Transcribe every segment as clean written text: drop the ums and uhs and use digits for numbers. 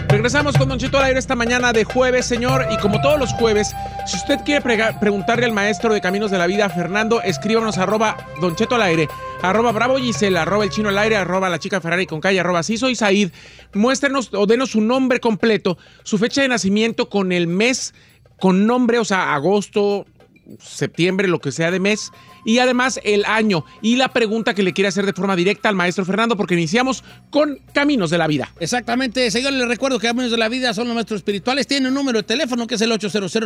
Regresamos con Don Cheto al aire esta mañana de jueves, señor. Y como todos los jueves, si usted quiere preguntarle al maestro de Caminos de la Vida, Fernando, escríbanos @Don Cheto al aire, @Bravo Gisela, @El Chino al aire, @La Chica Ferrari con calle, @Sí Soy Said. Muéstrenos o denos su nombre completo, su fecha de nacimiento con el mes, con nombre, o sea, agosto, septiembre, lo que sea de mes, y además el año y la pregunta que le quiere hacer de forma directa al maestro Fernando, porque iniciamos con Caminos de la Vida. Exactamente, señor, les recuerdo que Caminos de la Vida son los maestros espirituales. Tienen un número de teléfono que es el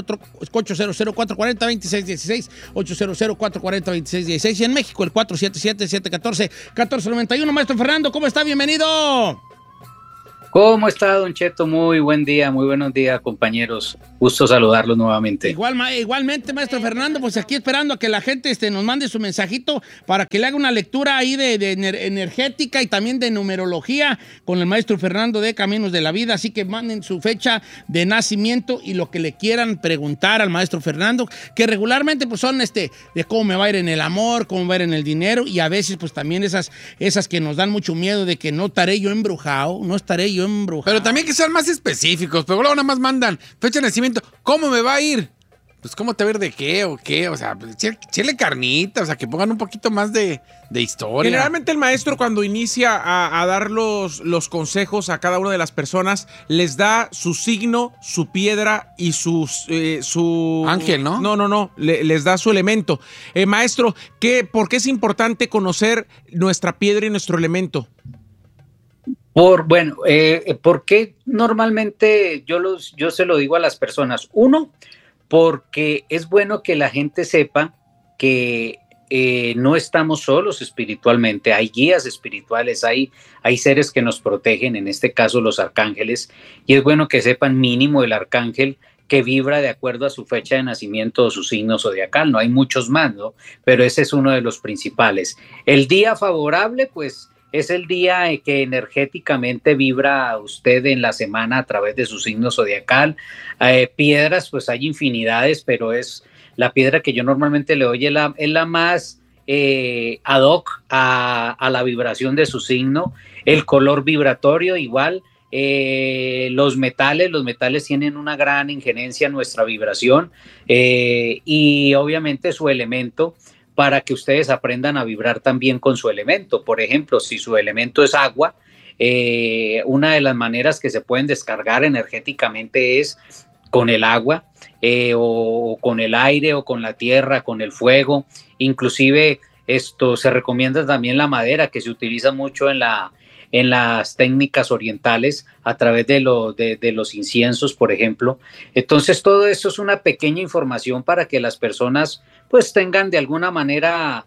800-440-2616, 800-440-2616, y en México el 477-714-1491. Maestro Fernando, ¿cómo está? Bienvenido. ¿Cómo está, Don Cheto? Muy buen día, muy buenos días, compañeros. Gusto saludarlos nuevamente. Igualmente, maestro Fernando, pues aquí esperando a que la gente nos mande su mensajito para que le haga una lectura ahí de energética y también de numerología con el maestro Fernando de Caminos de la Vida. Así que manden su fecha de nacimiento y lo que le quieran preguntar al maestro Fernando, que regularmente pues son de cómo me va a ir en el amor, cómo me va a ir en el dinero, y a veces pues también esas que nos dan mucho miedo de que no estaré yo embrujado. Pero también que sean más específicos, pero luego nada más mandan fecha de nacimiento. ¿Cómo me va a ir? Pues ¿cómo te va a ir de qué o qué? O sea, pues, chile carnita, o sea, que pongan un poquito más de historia. Generalmente el maestro cuando inicia a dar los consejos a cada una de las personas, les da su signo, su piedra y su ángel, ¿no? No, les da su elemento. Maestro, ¿por qué es importante conocer nuestra piedra y nuestro elemento? Porque normalmente yo se lo digo a las personas. Uno, porque es bueno que la gente sepa que no estamos solos espiritualmente, hay guías espirituales, hay seres que nos protegen, en este caso los arcángeles, y es bueno que sepan mínimo el arcángel que vibra de acuerdo a su fecha de nacimiento o su signo zodiacal. No hay muchos más, ¿no? Pero ese es uno de los principales. El día favorable, pues, es el día que energéticamente vibra usted en la semana a través de su signo zodiacal. Piedras, pues hay infinidades, pero es la piedra que yo normalmente le doy es la más ad hoc a la vibración de su signo. El color vibratorio igual. Los metales tienen una gran injerencia en nuestra vibración, y obviamente su elemento, para que ustedes aprendan a vibrar también con su elemento. Por ejemplo, si su elemento es agua, una de las maneras que se pueden descargar energéticamente es con el agua, o con el aire, o con la tierra, con el fuego. Inclusive se recomienda también la madera, que se utiliza mucho en las técnicas orientales a través de los inciensos, por ejemplo. Entonces, todo eso es una pequeña información para que las personas pues tengan de alguna manera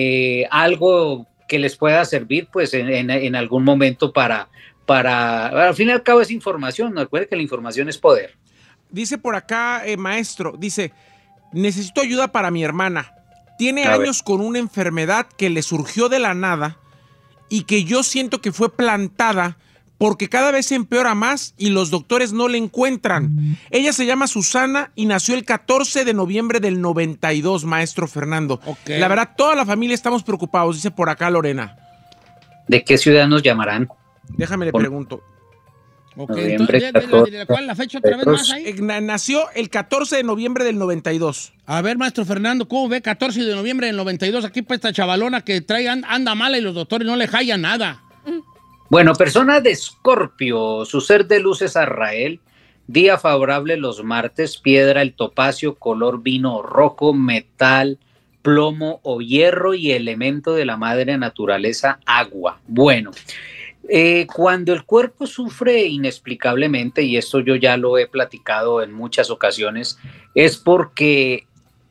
algo que les pueda servir pues en algún momento para al fin y al cabo es información. No recuerde que la información es poder. Dice por acá, maestro, dice, necesito ayuda para mi hermana. Tiene años con una enfermedad que le surgió de la nada y que yo siento que fue plantada porque cada vez se empeora más y los doctores no le encuentran. Ella se llama Susana y nació el 14 de noviembre del 92, maestro Fernando. Okay. La verdad, toda la familia estamos preocupados, dice por acá Lorena. ¿De qué ciudad nos llamarán? Déjame le pregunto. Ok, entonces, ¿cuál la fecha otra vez más ahí? Nació el 14 de noviembre del 92. A ver, maestro Fernando, ¿cómo ve 14 de noviembre del 92? Aquí para esta chavalona que anda mala y los doctores no le hallan nada. Bueno, persona de Escorpio, su ser de luz es Azrael, día favorable los martes, piedra el topacio, color vino rojo, metal, plomo o hierro y elemento de la madre naturaleza, agua. Bueno, cuando el cuerpo sufre inexplicablemente, y esto yo ya lo he platicado en muchas ocasiones, es porque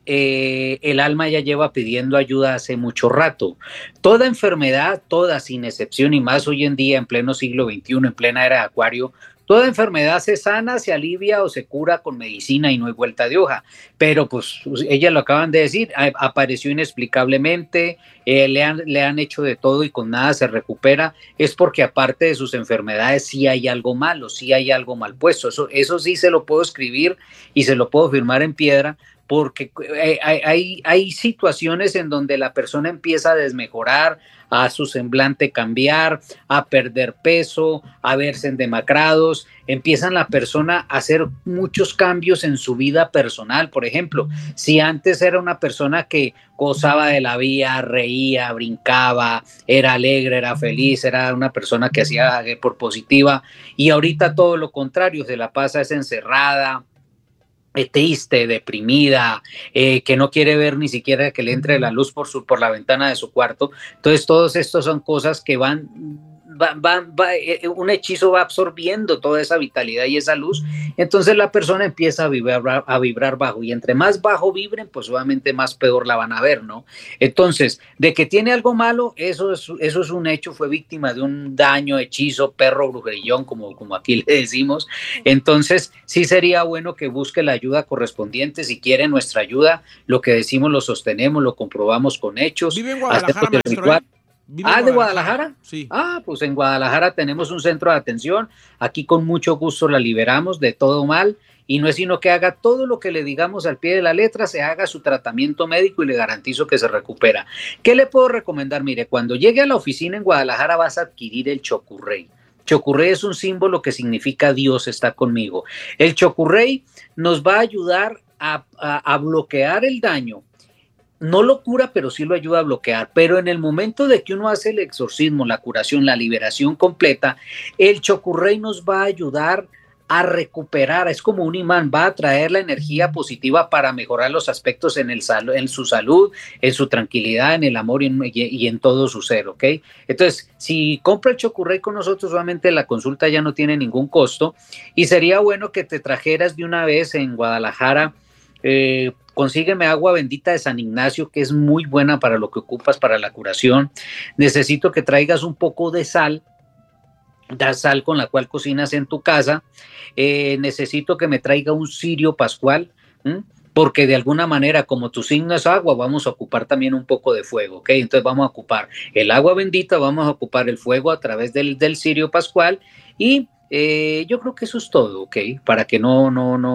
el alma ya lleva pidiendo ayuda hace mucho rato. Toda enfermedad, toda sin excepción, y más hoy en día en pleno siglo XXI, en plena era de Acuario, toda enfermedad se sana, se alivia o se cura con medicina y no hay vuelta de hoja. Pero pues ellas lo acaban de decir, apareció inexplicablemente, le han hecho de todo y con nada se recupera. Es porque aparte de sus enfermedades sí hay algo malo, sí hay algo mal puesto. Eso sí se lo puedo escribir y se lo puedo firmar en piedra, porque hay situaciones en donde la persona empieza a desmejorar, a su semblante cambiar, a perder peso, a verse endemacrados, empiezan la persona a hacer muchos cambios en su vida personal. Por ejemplo, si antes era una persona que gozaba de la vida, reía, brincaba, era alegre, era feliz, era una persona que hacía por positiva, y ahorita todo lo contrario, se la pasa es encerrada, triste, deprimida, que no quiere ver ni siquiera que le entre la luz por la ventana de su cuarto. Entonces, todos estos son cosas que un hechizo va absorbiendo toda esa vitalidad y esa luz. Entonces la persona empieza a vibrar bajo, y entre más bajo vibren, pues obviamente más peor la van a ver, ¿no? Entonces, de que tiene algo malo, eso es un hecho, fue víctima de un daño, hechizo, perro, brujerillón, como aquí le decimos. Entonces, sí sería bueno que busque la ayuda correspondiente. Si quiere nuestra ayuda, lo que decimos lo sostenemos, lo comprobamos con hechos. Vive en Guadalajara, maestro, ¿de Guadalajara? Sí. Pues en Guadalajara tenemos un centro de atención. Aquí con mucho gusto la liberamos de todo mal, y no es sino que haga todo lo que le digamos al pie de la letra, se haga su tratamiento médico y le garantizo que se recupera. ¿Qué le puedo recomendar? Mire, cuando llegue a la oficina en Guadalajara vas a adquirir el Chocurrey. Chocurrey es un símbolo que significa Dios está conmigo. El Chocurrey nos va a ayudar a bloquear el daño. No lo cura, pero sí lo ayuda a bloquear. Pero en el momento de que uno hace el exorcismo, la curación, la liberación completa, el Chocurrey nos va a ayudar a recuperar. Es como un imán, va a traer la energía positiva para mejorar los aspectos en su salud, en su tranquilidad, en el amor y en todo su ser, ¿ok? Entonces, si compra el Chocurrey con nosotros, solamente la consulta ya no tiene ningún costo, y sería bueno que te trajeras de una vez en Guadalajara. Consígueme agua bendita de San Ignacio, que es muy buena para lo que ocupas para la curación. Necesito que traigas un poco de sal con la cual cocinas en tu casa. Necesito que me traiga un cirio pascual, porque de alguna manera, como tu signo es agua, vamos a ocupar también un poco de fuego, ¿ok? Entonces vamos a ocupar el agua bendita, vamos a ocupar el fuego a través del cirio pascual, y yo creo que eso es todo, ¿ok? Para que no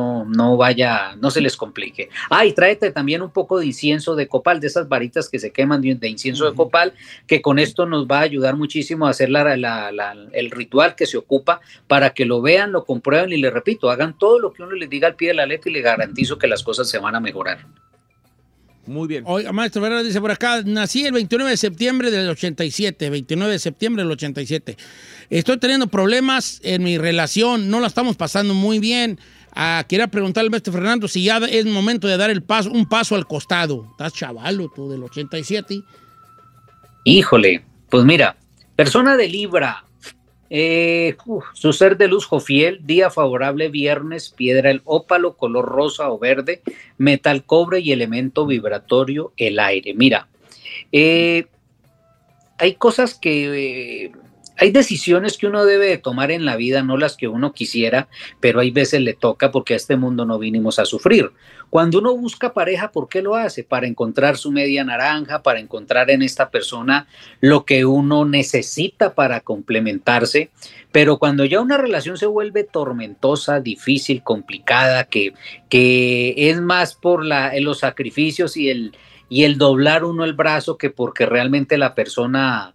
se les complique. Y tráete también un poco de incienso de copal, de esas varitas que se queman de incienso de copal, que con esto nos va a ayudar muchísimo a hacer el ritual que se ocupa, para que lo vean, lo comprueben y les repito, hagan todo lo que uno les diga al pie de la letra y les garantizo que las cosas se van a mejorar. Muy bien. Oiga, maestro Fernández dice por acá, nací el 29 de septiembre del 87, 29 de septiembre del 87. Estoy teniendo problemas en mi relación, no la estamos pasando muy bien. Quería preguntarle al maestro Fernando si ya es momento de dar un paso al costado. Estás chavalo tú, del 87. Híjole, pues mira, persona de Libra, su ser de luz Jofiel, día favorable viernes, piedra el ópalo, color rosa o verde, metal cobre y elemento vibratorio el aire. Mira, hay cosas que... hay decisiones que uno debe de tomar en la vida, no las que uno quisiera, pero hay veces le toca, porque a este mundo no vinimos a sufrir. Cuando uno busca pareja, ¿por qué lo hace? Para encontrar su media naranja, para encontrar en esta persona lo que uno necesita para complementarse. Pero cuando ya una relación se vuelve tormentosa, difícil, complicada, que es más por los sacrificios y el doblar uno el brazo, que porque realmente la persona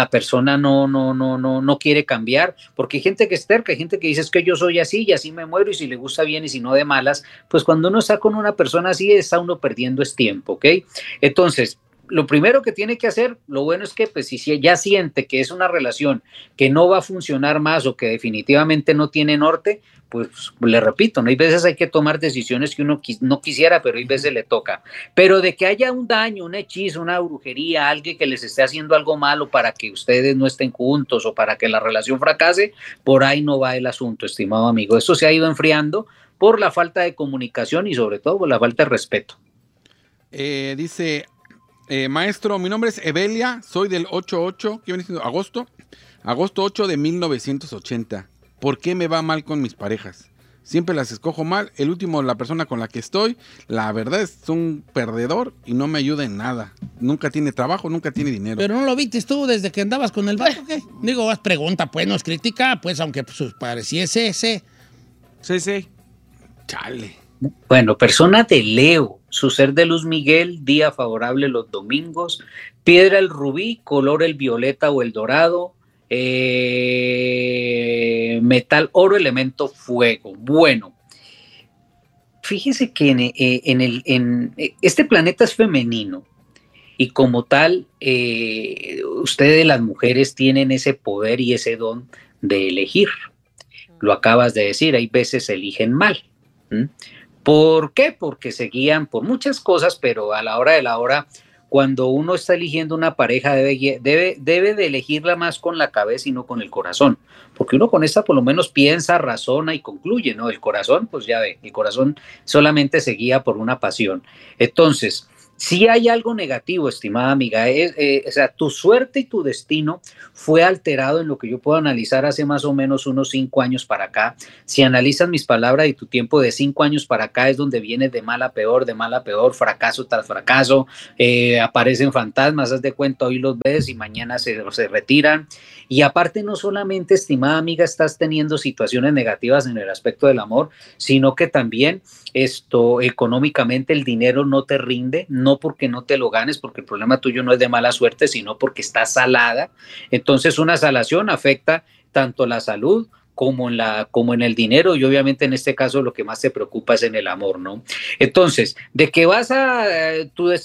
no quiere cambiar, porque hay gente que es terca, hay gente que dice es que yo soy así y así me muero, y si le gusta bien y si no de malas. Pues cuando uno está con una persona así, está uno perdiendo tiempo, ¿ok? Entonces, lo primero que tiene que hacer, lo bueno es que pues si ya siente que es una relación que no va a funcionar más, o que definitivamente no tiene norte, pues le repito, ¿no? Hay veces hay que tomar decisiones que uno no quisiera, pero hay veces le toca. Pero de que haya un daño, un hechizo, una brujería, alguien que les esté haciendo algo malo para que ustedes no estén juntos o para que la relación fracase, por ahí no va el asunto, estimado amigo. Esto se ha ido enfriando por la falta de comunicación y sobre todo por la falta de respeto. Dice... maestro, mi nombre es Evelia, soy del 88, ¿qué viene siendo? Agosto 8 de 1980. ¿Por qué me va mal con mis parejas? Siempre las escojo mal. El último, la persona con la que estoy, la verdad es un perdedor y no me ayuda en nada. Nunca tiene trabajo, nunca tiene dinero. Pero no lo viste tú desde que andabas con el vato, ¿qué? Digo, haz pregunta, pues, no es crítica, pues, aunque pues, pareciese ese. Sí. Chale. Bueno, persona de Leo, su ser de luz Miguel, día favorable los domingos, piedra el rubí, color el violeta o el dorado, metal oro, elemento fuego. Bueno, fíjese que este planeta es femenino y como tal, ustedes las mujeres tienen ese poder y ese don de elegir. Lo acabas de decir, hay veces eligen mal. ¿Mm? ¿Por qué? Porque se guían por muchas cosas, pero a la hora de la hora, cuando uno está eligiendo una pareja, debe de elegirla más con la cabeza y no con el corazón, porque uno con esta por lo menos piensa, razona y concluye, ¿no? El corazón, pues ya ve, el corazón solamente se guía por una pasión. Entonces, si hay algo negativo, estimada amiga, o sea, tu suerte y tu destino fue alterado en lo que yo puedo analizar hace más o menos unos 5 años para acá. Si analizas mis palabras y tu tiempo de 5 años para acá es donde vienes de mal a peor, fracaso tras fracaso, aparecen fantasmas, haz de cuenta, hoy los ves y mañana se retiran. Y aparte no solamente, estimada amiga, estás teniendo situaciones negativas en el aspecto del amor, sino que también económicamente el dinero no te rinde, no porque no te lo ganes, porque el problema tuyo no es de mala suerte, sino porque está salada. Entonces una salación afecta tanto la salud como en el dinero, y obviamente en este caso lo que más te preocupa es en el amor, ¿no? Entonces, de que vas a tu